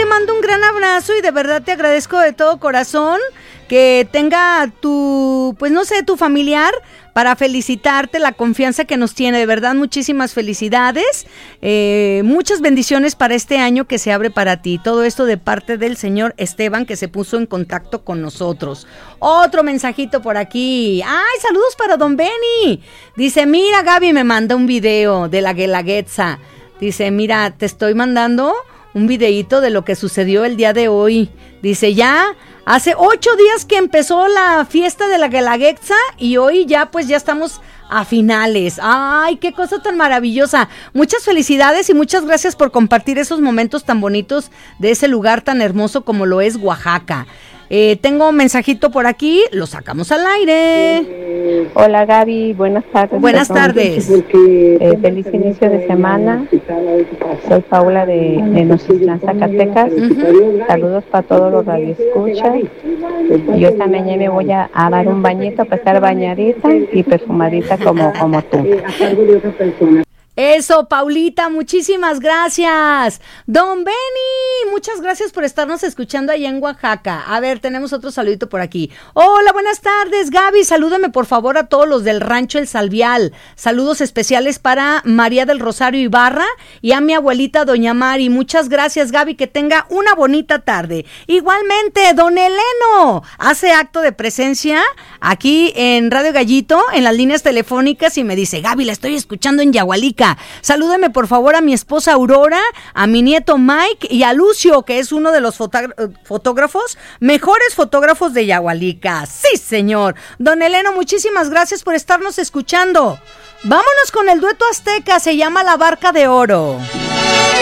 te mando un gran abrazo y de verdad te agradezco de todo corazón que tenga tu familiar para felicitarte, la confianza que nos tiene, de verdad, muchísimas felicidades, muchas bendiciones para este año que se abre para ti, todo esto de parte del señor Esteban que se puso en contacto con nosotros. Otro mensajito por aquí, ¡ay, saludos para don Benny! Dice, mira, Gaby me manda un video de la Guelaguetza, dice, mira, te estoy mandando un videíto de lo que sucedió el día de hoy, dice, ya... Hace 8 días que empezó la fiesta de la Guelaguetza y hoy ya estamos a finales. ¡Ay, qué cosa tan maravillosa! Muchas felicidades y muchas gracias por compartir esos momentos tan bonitos de ese lugar tan hermoso como lo es Oaxaca. Tengo un mensajito por aquí, lo sacamos al aire. Hola Gaby, buenas tardes. Buenas tardes. Feliz inicio de semana. Soy Paula de Nocitlán, Zacatecas. Saludos para todos los radioescuchas. Yo esta mañana me voy a dar un bañito para estar bañadita y perfumadita como tú. Eso, Paulita, muchísimas gracias. Don Benny, muchas gracias por estarnos escuchando allá en Oaxaca. A ver, tenemos otro saludito por aquí. Hola, buenas tardes, Gaby. Salúdame por favor a todos los del Rancho El Salvial. Saludos especiales para María del Rosario Ibarra y a mi abuelita Doña Mari. Muchas gracias, Gaby, que tenga una bonita tarde. Igualmente, don Eleno hace acto de presencia aquí en Radio Gallito, en las líneas telefónicas y me dice, Gaby, la estoy escuchando en Yahualica. Salúdeme por favor a mi esposa Aurora, a mi nieto Mike y a Lucio, que es uno de los mejores fotógrafos de Yahualica. Sí, señor. Don Eleno, muchísimas gracias por estarnos escuchando. Vámonos con el dueto azteca, se llama La Barca de Oro.